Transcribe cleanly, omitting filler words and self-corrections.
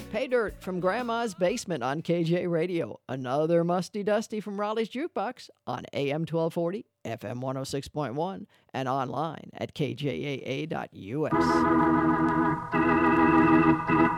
Pay Dirt from Grandma's Basement on KJ Radio. Another Musty Dusty from Raleigh's Jukebox on AM 1240, FM 106.1, and online at kjaa.us.